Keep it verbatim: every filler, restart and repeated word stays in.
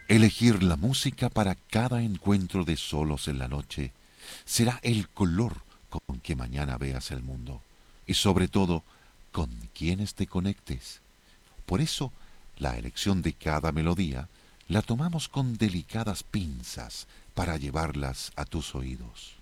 Elegir la música para cada encuentro de solos en la noche será el color con que mañana veas el mundo y sobre todo con quienes te conectes. Por eso, la elección de cada melodía la tomamos con delicadas pinzas para llevarlas a tus oídos.